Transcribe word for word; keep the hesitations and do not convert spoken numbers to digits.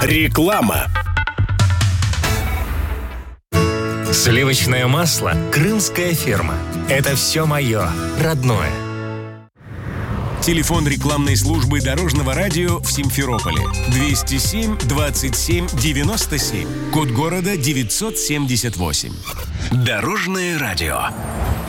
Реклама. Сливочное масло «Крымская ферма». Это все мое, родное. Телефон рекламной службы Дорожного радио в Симферополе. двести семь двадцать семь девяносто семь. Код города девятьсот семьдесят восемь. Дорожное радио.